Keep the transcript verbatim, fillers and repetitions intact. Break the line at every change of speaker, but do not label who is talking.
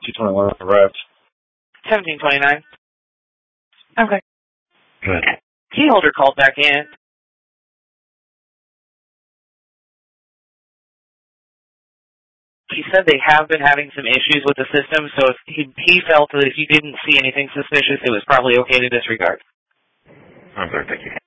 two twenty-one arrived.
seventeen twenty-nine. Okay.
Good.
Key holder called back in. He said they have been having some issues with the system, so if he, he felt that if you didn't see anything suspicious, it was probably okay to disregard.
I'm sorry, thank you.